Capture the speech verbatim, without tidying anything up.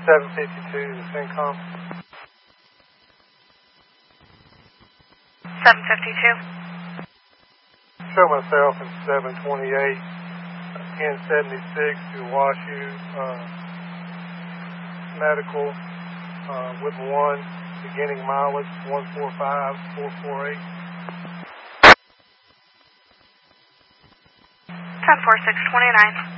seven fifty-two, the Syncom. seven fifty-two. Show myself in seven twenty-eight, ten seventy-six to WashU uh, Medical uh, with one, beginning mileage one four five four four eight. ten four six twenty-nine.